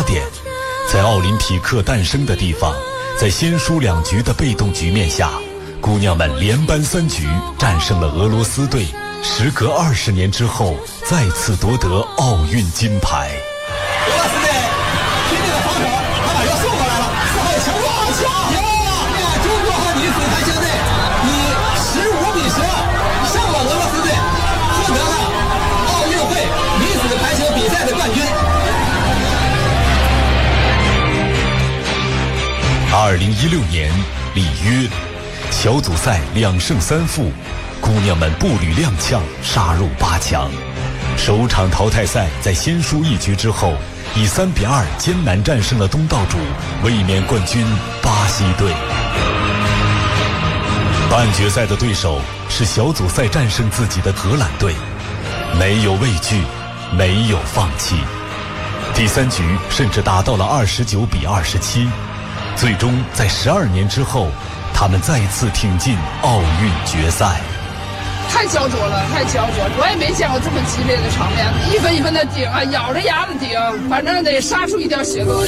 点，在奥林匹克诞生的地方，在先输2局的被动局面下，姑娘们连扳3局，战胜了俄罗斯队，时隔20年之后，再次夺得奥运金牌。 俄罗斯队拼命的防守，他把球送过来了，4号强攻好球！赢了！中国和女子排球队以15比12胜了俄罗斯队，获得了奥运会女子排球比赛的冠军。 2016年里约，小组赛2胜3负，姑娘们步履踉跄，杀入8强。首场淘汰赛在先输1局之后，以3比2艰难战胜了东道主卫冕冠军巴西队。半决赛的对手是小组赛战胜自己的荷兰队，没有畏惧，没有放弃。第3局甚至打到了29比27，最终在12年之后，他们再次挺进奥运决赛。 太焦灼了，太焦灼了！我也没见过这么激烈的场面，一分一分的顶啊，咬着牙的顶，反正得杀出一条血沟。